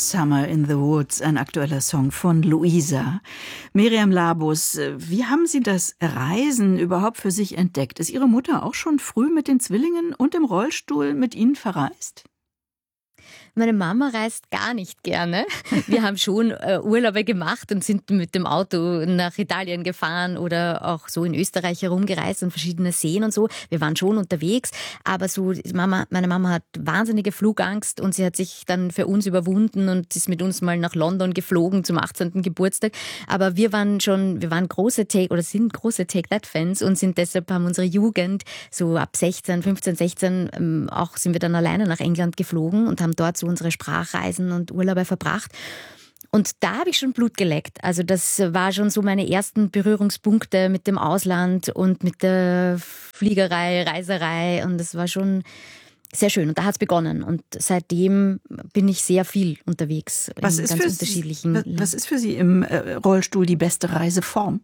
Summer in the Woods, ein aktueller Song von Luisa. Miriam Labus, wie haben Sie das Reisen überhaupt für sich entdeckt? Ist Ihre Mutter auch schon früh mit den Zwillingen und im Rollstuhl mit Ihnen verreist? Meine Mama reist gar nicht gerne. Wir haben schon Urlaube gemacht und sind mit dem Auto nach Italien gefahren oder auch so in Österreich herumgereist und verschiedene Seen und so. Wir waren schon unterwegs, aber so meine Mama hat wahnsinnige Flugangst und sie hat sich dann für uns überwunden und ist mit uns mal nach London geflogen zum 18. Geburtstag. Aber wir waren große sind große Take-That-Fans und haben unsere Jugend so ab 15, 16 auch sind wir dann alleine nach England geflogen und haben dort so unsere Sprachreisen und Urlaube verbracht. Und da habe ich schon Blut geleckt. Also das war schon so meine ersten Berührungspunkte mit dem Ausland und mit der Fliegerei, Reiserei. Und das war schon sehr schön. Und da hat es begonnen. Und seitdem bin ich sehr viel unterwegs in ganz unterschiedlichen Ländern. Was ist für Sie im Rollstuhl die beste Reiseform?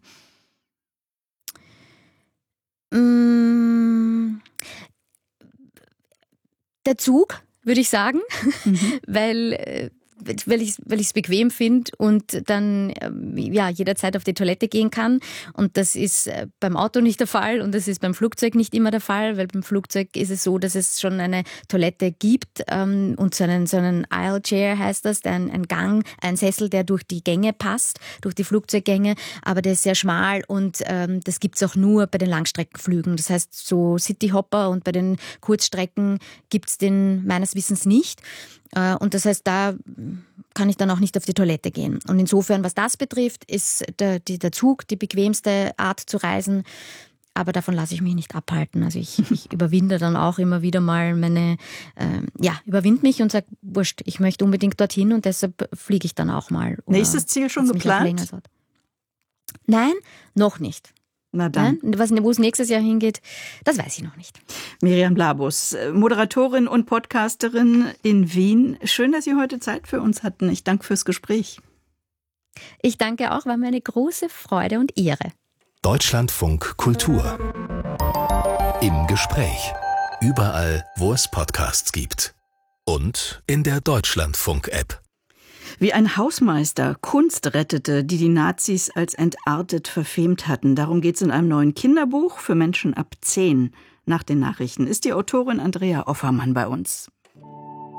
Der Zug, würde ich sagen, weil ich es bequem finde und dann jederzeit auf die Toilette gehen kann. Und das ist beim Auto nicht der Fall und das ist beim Flugzeug nicht immer der Fall, weil beim Flugzeug ist es so, dass es schon eine Toilette gibt und so einen Aisle Chair heißt das, ein Gang, ein Sessel, der durch die Gänge passt, durch die Flugzeuggänge, aber der ist sehr schmal und das gibt's auch nur bei den Langstreckenflügen. Das heißt, so Cityhopper und bei den Kurzstrecken gibt's den meines Wissens nicht. Und das heißt, da kann ich dann auch nicht auf die Toilette gehen. Und insofern, was das betrifft, ist der Zug die bequemste Art zu reisen. Aber davon lasse ich mich nicht abhalten. Also ich überwinde dann auch immer wieder mal überwinde mich und sage, wurscht, ich möchte unbedingt dorthin und deshalb fliege ich dann auch mal. Nächstes Ziel schon geplant? Nein, noch nicht. Na dann. Wo es nächstes Jahr hingeht, das weiß ich noch nicht. Miriam Labus, Moderatorin und Podcasterin in Wien. Schön, dass Sie heute Zeit für uns hatten. Ich danke fürs Gespräch. Ich danke auch, war mir eine große Freude und Ehre. Deutschlandfunk Kultur. Im Gespräch. Überall, wo es Podcasts gibt. Und in der Deutschlandfunk-App. Wie ein Hausmeister Kunst rettete, die die Nazis als entartet verfemt hatten. Darum geht es in einem neuen Kinderbuch für Menschen ab 10. Nach den Nachrichten ist die Autorin Andrea Offermann bei uns.